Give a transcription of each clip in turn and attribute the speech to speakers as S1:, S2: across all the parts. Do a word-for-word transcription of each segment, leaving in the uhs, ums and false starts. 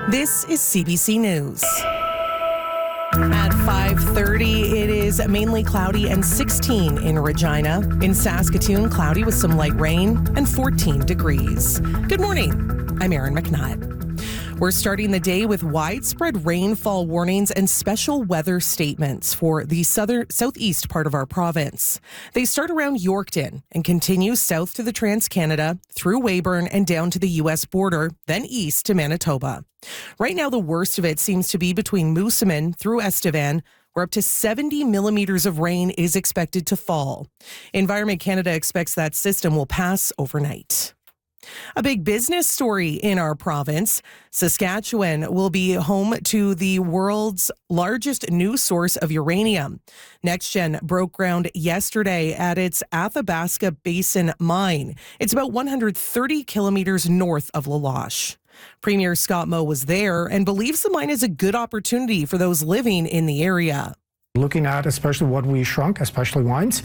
S1: This is C B C News. At five thirty, it is mainly cloudy and sixteen in Regina. In Saskatoon, cloudy with some light rain and fourteen degrees. Good morning. I'm Erin McNutt. We're starting the day with widespread rainfall warnings and special weather statements for the southern southeast part of our province. They start around Yorkton and continue south to the Trans-Canada, through Weyburn and down to the U S border, then east to Manitoba. Right now, the worst of it seems to be between Moosomin through Estevan, where up to seventy millimeters of rain is expected to fall. Environment Canada expects that system will pass overnight. A big business story in our province. Saskatchewan will be home to the world's largest new source of uranium. NextGen broke ground yesterday at its Athabasca Basin mine. It's about one hundred thirty kilometers north of La Loche. Premier Scott Moe was there and believes the mine is a good opportunity for those living in the area.
S2: Looking at especially what we shrunk, especially wines.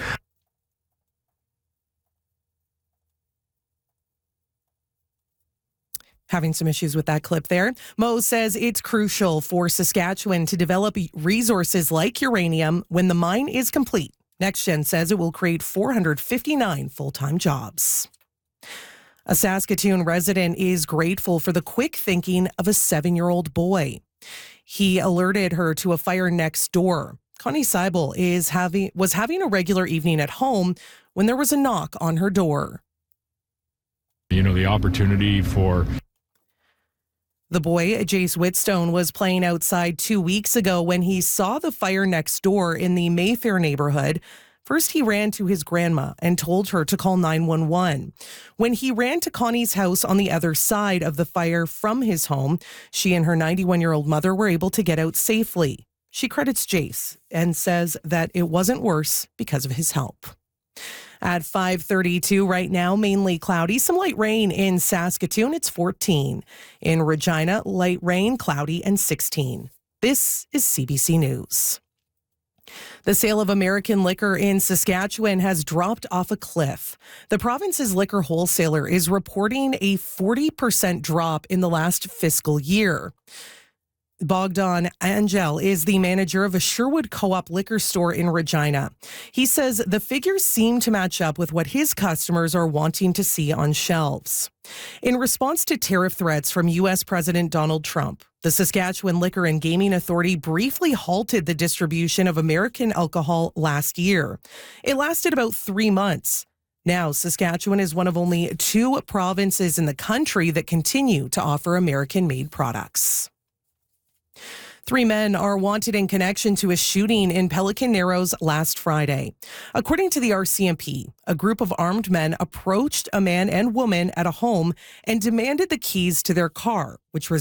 S1: Having some issues with that clip there. Moe says it's crucial for Saskatchewan to develop resources like uranium when the mine is complete. NextGen says it will create four hundred fifty-nine full-time jobs. A Saskatoon resident is grateful for the quick thinking of a seven-year-old boy. He alerted her to a fire next door. Connie Seibel is having was having a regular evening at home when there was a knock on her door.
S3: You know, the opportunity for
S1: The boy, Jace Whitstone, was playing outside two weeks ago when he saw the fire next door in the Mayfair neighborhood. First, he ran to his grandma and told her to call nine one one. When he ran to Connie's house on the other side of the fire from his home, she and her ninety-one-year-old mother were able to get out safely. She credits Jace and says that it wasn't worse because of his help. At five thirty-two right now, mainly cloudy, some light rain in Saskatoon. It's fourteen. In Regina, light rain, cloudy, and sixteen. This is C B C News. The sale of American liquor in Saskatchewan has dropped off a cliff. The province's liquor wholesaler is reporting a forty percent drop in the last fiscal year. Bogdan Angel is the manager of a Sherwood Co-op liquor store in Regina. He says the figures seem to match up with what his customers are wanting to see on shelves. In response to tariff threats from U S President Donald Trump, the Saskatchewan Liquor and Gaming Authority briefly halted the distribution of American alcohol last year. It lasted about three months. Now, Saskatchewan is one of only two provinces in the country that continue to offer American-made products. Three men are wanted in connection to a shooting in Pelican Narrows last Friday. According to the R C M P, a group of armed men approached a man and woman at a home and demanded the keys to their car, which was